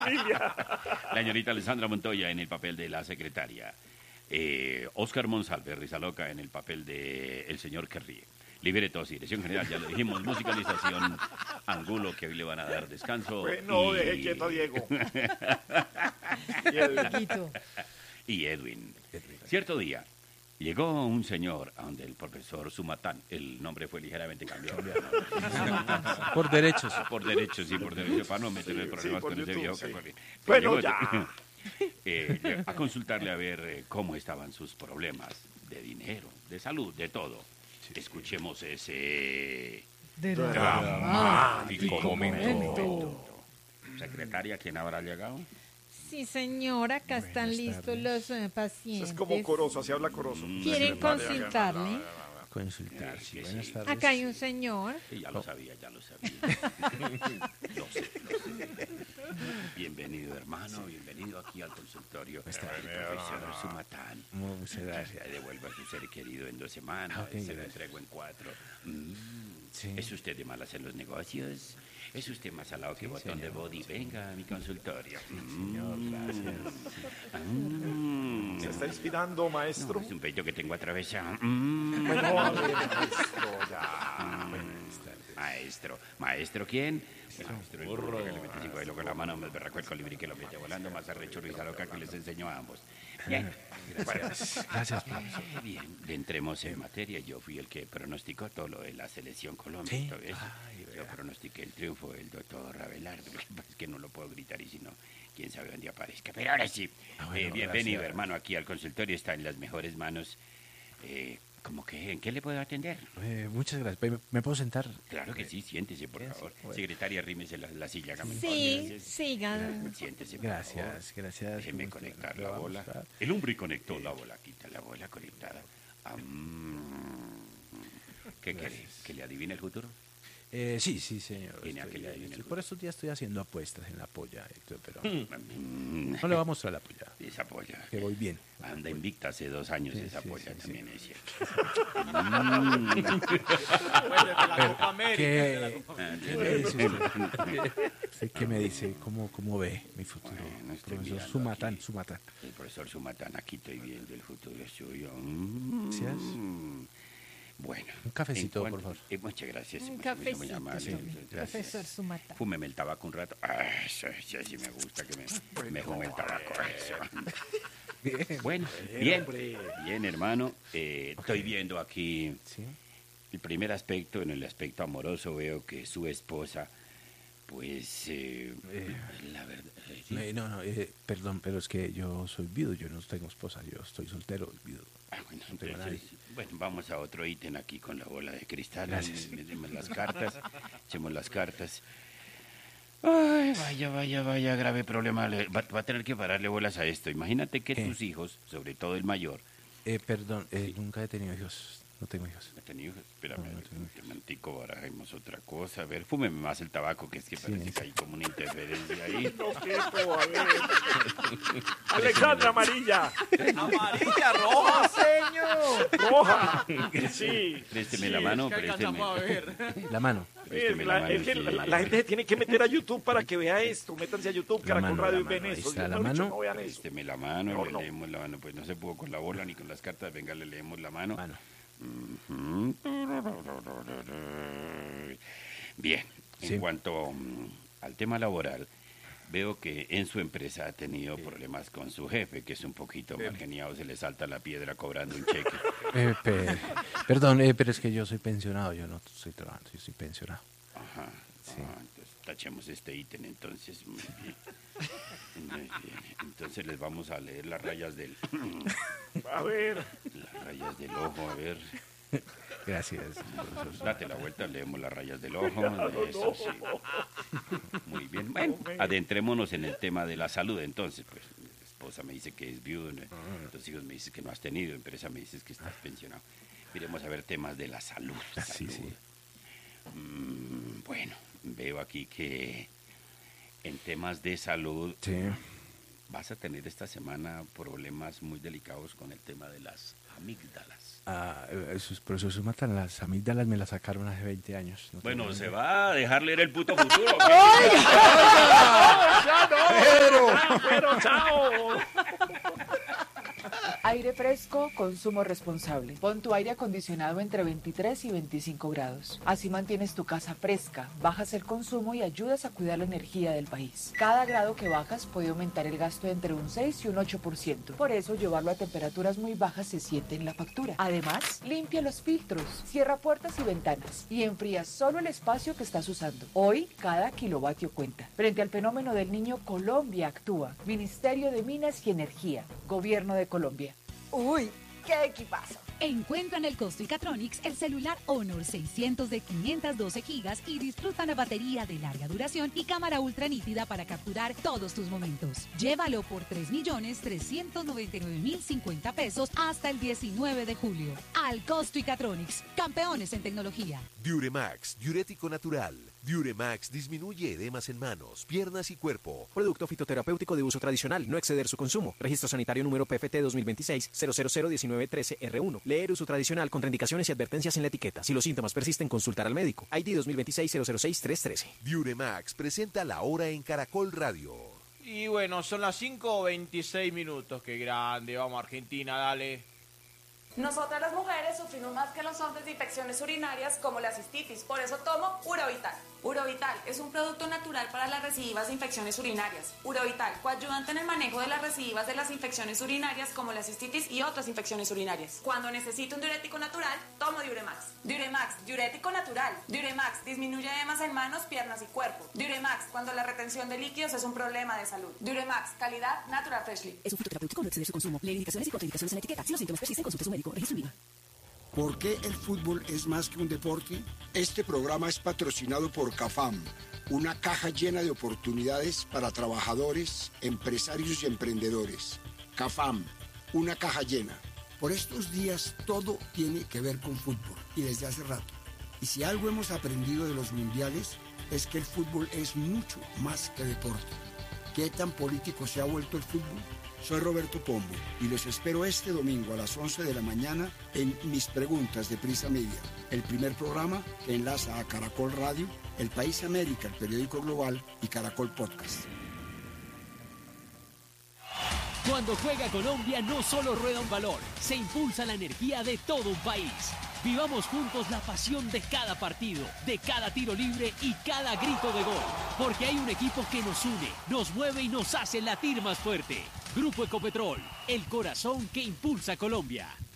La señorita Alessandra Montoya en el papel de la secretaria. Oscar Monsalve, Rizaloca, en el papel de el señor que ríe. Libretos y dirección general, ya lo dijimos, musicalización, Angulo, que hoy le van a dar descanso. Bueno, deje quieto a Diego. Y Edwin. Cierto día, llegó un señor a donde el profesor Sumatán, el nombre fue ligeramente cambiado. Por derechos. Por derechos, sí, por derechos, para no meterle problemas con ese viejo. Bueno, llegó, ya. A consultarle a ver cómo estaban sus problemas de dinero, de salud, de todo. Escuchemos ese dramático momento. Secretaria, ¿quién habrá llegado? Sí, señora, acá están listos los pacientes. Es como coroso, así habla coroso. ¿Quieren consultarle? Consultar, sí, buenas tardes. Acá hay un señor. Sí, ya lo sabía, ya lo sabía. Lo sé. Bienvenido, hermano, bienvenido aquí al consultorio del profesor Sumatán. Muchas gracias. Le devuelvo a su ser querido en 2 semanas, se lo entrego en 4. Sí. ¿Es usted de malas en los negocios? ¿Es usted más salado que botón de body? Venga a mi consultorio. Señor, gracias. ¿Se está inspirando, maestro? No, es un pecho que tengo atravesado. Bueno, a ver, maestro, ya. ¿Maestro quién? Maestro el burro que le mete 5 kilos con la mano, más berraco el colibrí que lo mete volando, más arrecho Rizaloca que les enseñó a ambos. Bien. Gracias, profesor. Bien, entremos en materia. Yo fui el que pronosticó todo lo de la selección Colombia. ¿Sí? Yo pronostiqué el triunfo del doctor Abelardo. Lo que pasa es que no lo puedo gritar y si no, quién sabe dónde aparezca. Pero ahora sí, bienvenido, gracias, hermano, aquí al consultorio. Está en las mejores manos. ¿Cómo que en qué le puedo atender? Muchas gracias. ¿Me puedo sentar? Claro que sí, siéntese, por favor. Bueno. Secretaria, arrímese la silla. Sí, sigan. Siéntese, por favor. Gracias. Déjeme conectar la bola. El hombre conectó la bola, quita la bola conectada. ¿Qué quiere? ¿Que le adivine el futuro? Sí, señor. Viene a que le adivine el Por estos días estoy haciendo apuestas en la polla, Héctor, pero futuro. no le va a mostrar la polla. Esa polla. Que voy bien. Anda invicta hace 2 años Sí, esa sí, polla, sí, también es cierto. ¿Qué me dice? ¿Cómo ve mi futuro? Bueno, estoy Profesor mirando Sumatán. aquí. El profesor Sumatán, aquí estoy viendo el futuro suyo. Gracias. Bueno. Un cafecito, por favor. Muchas gracias. Un Muy cafecito, amable. profesor Sumata. Fúmeme el tabaco un rato. Eso sí me gusta que me fume el tabaco. Eso. Bueno, bien, hermano. Estoy viendo aquí Sí. el primer aspecto. En el aspecto amoroso veo que su esposa, pues, la verdad... ¿sí? Perdón, pero es que yo soy viudo, yo no tengo esposa, yo estoy soltero, viudo. Bueno, No tengo entonces, nadie. bueno, vamos a otro ítem aquí con la bola de cristal. Gracias. Metemos las cartas, echemos las cartas. Ay, vaya, grave problema. Va a tener que pararle bolas a esto. Imagínate que ¿Qué? tus hijos, sobre todo el mayor... Perdón, nunca he tenido hijos, no tengo hijos. ¿No tenía hijos? Espérame, No tengo hijos. un momentico, barajemos otra cosa. A ver, fúmeme más el tabaco, que es que parece que hay como una interferencia ahí. No, quieto, a ver. Alexandra, amarilla. Amarilla, roja, señor. Roja. Sí. Présteme Sí, la mano, Es que présteme. alcanzamos a ver. La mano. Présteme la mano, Es que sí. la gente se tiene que meter a YouTube para que vea esto. Métanse a YouTube, La Caracol mano, Radio la y ven mano, ahí eso. está Yo la no he dicho, mano. no vean eso. Présteme la mano, No, le no. leemos la mano. Pues no se pudo con la bola ni con las cartas. Venga, le leemos la mano. Mano. Ujú. Bien, Sí. en cuanto al tema laboral, veo que en su empresa ha tenido problemas con su jefe, que es un poquito mal geniado, se le salta la piedra cobrando un cheque. Perdón, pero es que yo soy pensionado, yo no estoy trabajando, yo soy pensionado. Ajá. Sí. Entonces tachemos este ítem entonces. Muy bien. Muy bien. Entonces les vamos a leer las rayas del A ver. las rayas del ojo, a ver. Gracias. Date la vuelta, leemos las rayas del ojo. Eso sí. Muy bien. Bueno, adentrémonos en el tema de la salud. Entonces, pues, mi esposa me dice que es viudo, los hijos me dicen que no has tenido, empresa me dices que estás pensionado. Miremos a ver temas de la salud. Sí, sí. Bueno, veo aquí que en temas de salud Sí. vas a tener esta semana problemas muy delicados con el tema de las Amígdalas. Pero eso matan las amígdalas, me las sacaron hace 20 años. No Bueno, tengo ¿se idea. va a dejar leer el puto futuro? ¿O qué? ¡Ya no! ¡Pero chao! Aire fresco, consumo responsable. Pon tu aire acondicionado entre 23 y 25 grados. Así mantienes tu casa fresca, bajas el consumo y ayudas a cuidar la energía del país. Cada grado que bajas puede aumentar el gasto entre un 6 y un 8%. Por eso, llevarlo a temperaturas muy bajas se siente en la factura. Además, limpia los filtros, cierra puertas y ventanas y enfría solo el espacio que estás usando. Hoy, cada kilovatio cuenta. Frente al fenómeno del Niño, Colombia actúa. Ministerio de Minas y Energía. Gobierno de Colombia. Uy, qué equipazo. Encuentra en el Costo-Icatronics el celular Honor 600 de 512 gigas y disfruta la batería de larga duración y cámara ultra nítida para capturar todos tus momentos. Llévalo por 3.399.050 pesos hasta el 19 de julio. Al Costo-Icatronics, campeones en tecnología. Diuremax, diurético natural. Diuremax disminuye edemas en manos, piernas y cuerpo. Producto fitoterapéutico de uso tradicional, no exceder su consumo. Registro sanitario número PFT 2026-0001913R1. Leer uso tradicional, contraindicaciones y advertencias en la etiqueta. Si los síntomas persisten, consultar al médico. ID 2026-006-313. Diuremax presenta La Hora en Caracol Radio. Y bueno, son las 5:26 minutos. Qué grande. Vamos, Argentina, dale. Nosotras las mujeres sufrimos más que los hombres de infecciones urinarias como la cistitis, por eso tomo Urovital. Urovital es un producto natural para las recidivas de infecciones urinarias. Urovital, coayudante en el manejo de las recidivas de las infecciones urinarias como la cistitis y otras infecciones urinarias. Cuando necesito un diurético natural, tomo Diuremax. Diuremax, diurético natural. Diuremax, disminuye edemas en manos, piernas y cuerpo. Diuremax, cuando la retención de líquidos es un problema de salud. Diuremax, calidad Natural Freshly. Es un fitoterapéutico, no exceder su consumo. Leer indicaciones y contraindicaciones en la etiqueta. Si los síntomas persisten, consulte a su médico. Registro en Viva. ¿Por qué el fútbol es más que un deporte? Este programa es patrocinado por CAFAM, una caja llena de oportunidades para trabajadores, empresarios y emprendedores. CAFAM, una caja llena. Por estos días todo tiene que ver con fútbol y desde hace rato. Y si algo hemos aprendido de los mundiales es que el fútbol es mucho más que deporte. ¿Qué tan político se ha vuelto el fútbol? Soy Roberto Pombo y los espero este domingo a las 11 de la mañana en Mis Preguntas de Prisa Media, el primer programa que enlaza a Caracol Radio, El País América, el periódico global y Caracol Podcast. Cuando juega Colombia no solo rueda un balón, se impulsa la energía de todo un país. Vivamos juntos la pasión de cada partido, de cada tiro libre y cada grito de gol. Porque hay un equipo que nos une, nos mueve y nos hace latir más fuerte. Grupo Ecopetrol, el corazón que impulsa Colombia.